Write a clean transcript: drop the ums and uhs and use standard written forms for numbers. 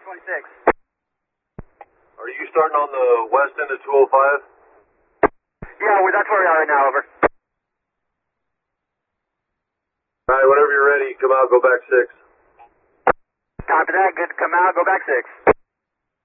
26. Are you starting on the west end of 205? Yeah, that's where we are right now, over. Alright, whenever you're ready, come out, go back 6. Copy that, good to come out, go back 6.